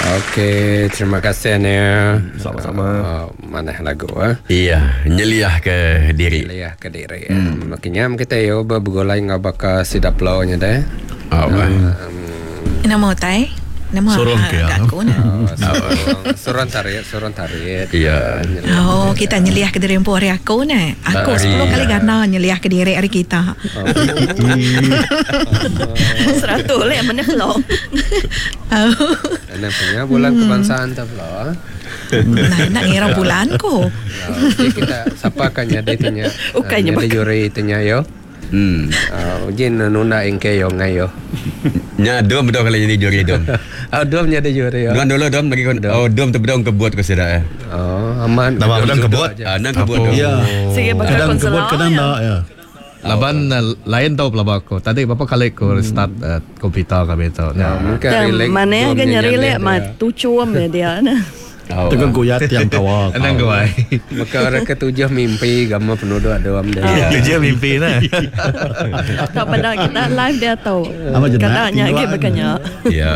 Okey, terima kasih Nia. Sama-sama. Mana lagu Iya, nyeliah ke diri. Nyeliah ke diri. Makanya kita yo bergolai ngabaka sidap lawnya dah. Nama tay? Nama Sorong ke ya? Suron tarik. Iya. Oh, kita nyeliah ke diri empu hari aku ni. Aku 10 kali gana nyeliah ke diri hari kita. 100 lah mana lo. Ana punya bulan kebangsaan tak pula. Nak ngira bulan ko. Jadi kita siapa kan ada tanya. Ukanya ada juri tanya yo. Ujin nuna engke yo ngayo. Nya dom betul kali jadi juri dom. Dom nya ada juri yo. Dom dulu dom lagi dom tu bedong kebut ke sedak. Aman. Nama bedong kebut. Nang kebut dom. Ya. Sige bakal Kadang kebut konselor. kadang tak ya. Laban lain tau pelabak ko. Tadi bapa kali ko start komputer kami tau. Mungkin relax. Mana yang agaknya relate mah tujuan dia na. Tegang goyat yang tawa. Anang gawai. Maka orang ketujuh mimpi gamma penduduk ada am dia. Dia mimpi na. Tak pada kita live dia tahu. Apa jenak? Kadangnya ke bakanya. Ya.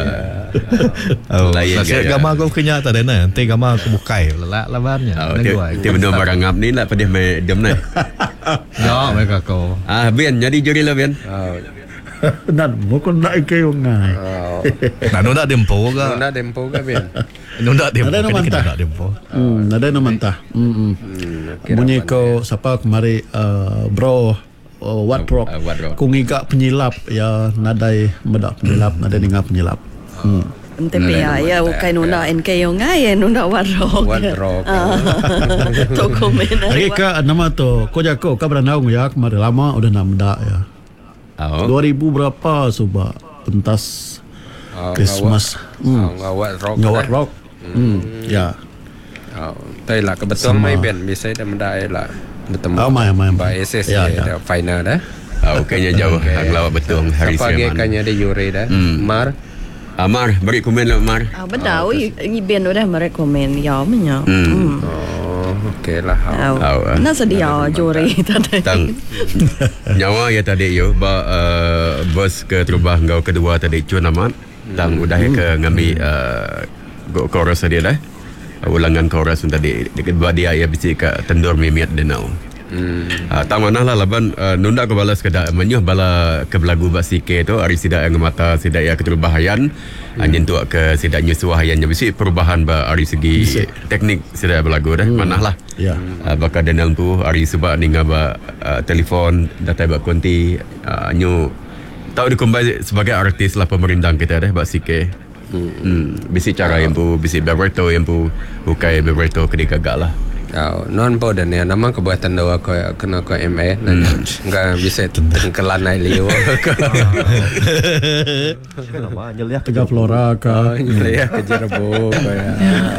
Lain Saya gaya. gambar ko kenya tadi na. Nanti gambar ko bukai lelak labannya. Anang gawai. Dia benar barang ngap ni lah pada mai dom na. Ya, mereka ko. Bian jadi juri lah Bian. Dan bukan nak ikay yung ngay. Nak dempo ka. Nuna dempo ka Ben. Nak dempo. Ada naman Kita ta. nak dempo. Ada naman ta. Bunyi ko sapa kemari bro What Rock. What Rock. Kung iga penyilap ya nadai medak penyilap nadai ninga penyilap. Tapi ya ukai nuna NK yang ngai nuna warok. Wardrobe. Toko mena. Lagi ka nama tu ko jako ka beranau ya kemari lama udah namda ya. 2000 berapa coba pentas Christmas. Ngawat rock. Ngawat rock. Ya. Tapi lah kebetulan mai Ben bisa dah mendai lah bertemu. Mai. By SS Ya. dia final dah. Kayaknya jauh. Ang lawak betul hari Siapa Selamat. kanya ada juri dah. Mar. Mar, beri komen lah Mar. Bedau i ben udah merekomen ya menya. Okey lah. Nah sedia juri tadi. Tang nyawa ya tadi yo bos ke terubah ngau kedua tadi cun amat. Tang udah ke ngambil chorus dia dah. Ulangan chorus tadi dekat buat dia ya bisi ke tendur mimiat denau. Tak mana lah laban nunda ke balas ke dak menyuh bala ke belagu basike tu hari sidak yang mata sidak ya keterubahan nyentuh ke sidak nyusuahan yang bisi perubahan ba hari segi teknik sidak belagu dah manahlah Ya. bakal denang tu hari sebab ninga ba telefon data ba konti nyu tahu dikumbai sebagai artis lah pemerintah kita dah basike bisi cara yang pu bisi beberto yang pu bukai beberto kedika gak lah. Non po dan ya nama kebuatan doa ko kena ko MA enggak bisa tengkelan ai liu. Nama nyeliah ke Flora ka. Ya kejar bo ya.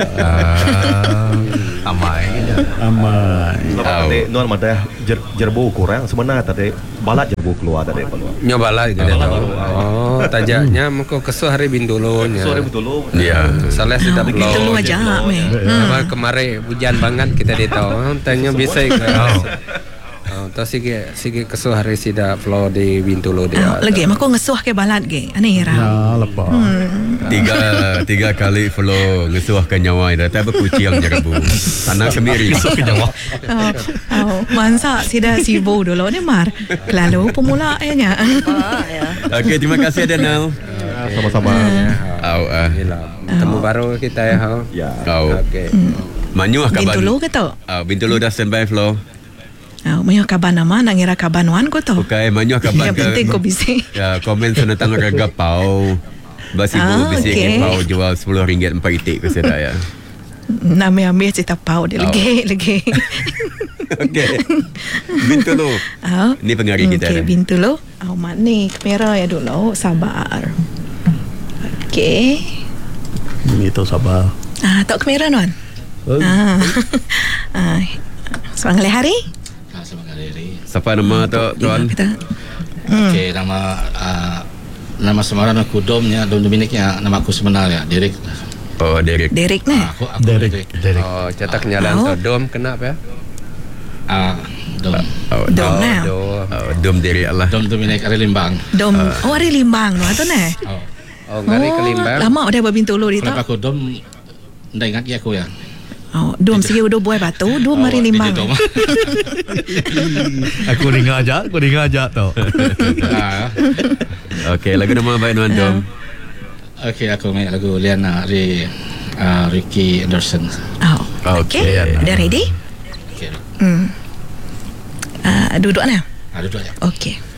Amai. Amai. Nuan ada jerbu kurang sebenarnya tadi balat jerbu keluar tadi keluar. Nyobalah gitu tajaknya meko kesuh hari Bintulu nya. Sore betul lo. Ya. Salah sudah belum. Itu lu aja me. Kemarin hujan banget kita ditahu. Tanya bisa ke. Tahu sige kesuh hari sida flow di Bintulu dia. Lagi mako ngesuh ke balat ge. Ane ira. Ya lepas. Tiga kali follow ngesuah ke nyawa dah tapi kucing jerbu. Anak kemiri. Besok ke nyawa. Mansa sida sibo dulu ni mar. Lalu pemula nya. Okey, terima kasih Danau. Sama-sama. Temu baru kita ya. Ya. Okey. Manyuah kaban. Bintulu ke tu? Bintulu dah standby flow. Mayo kaban nama nak ngira kabanuan ko to. Okay, manyuah kaban. Yang penting ko bisi. Ya, komen senatang harga pau. Basi bu bisi okay. pau jual RM10 4 itik ke sedak ya. Nama ambil cerita pau dia lagi. Okey. Bintulu. Ni pengari kita. Okey, Bintulu. Mak ni kamera ya dulu. Sabar. Okey. Itu sabar. Tok kamera nuan. Semangat hari. Semangat hari. Siapa nama tu tuan? Okey, nama samaran aku Domnya, Dom Dominiknya, nama aku sebenarnya Derek. Oh, Derek. Derek ni. Aku Derek. Oh, cetak nyalan tu Dom kenapa ya? Dom. Dom na. Dom Derek Allah. Dom Dominik Ari Limbang. Dom. Hari Limbang no ato na. Oh, Ngari Kelimbang. Lama dah berbintulu di Kalau tak. aku dom, ndak ingat ya aku ya. Oh, dom segi udah buai batu, dom mari limbang. Aku dengar aja tau. Okey, lagu nama baik Nuan Dom. Okey, aku main lagu Liana Ricky Anderson. Oh. Okay. Dah ready? Okey. Duduk nah. Duduk aja. Okey.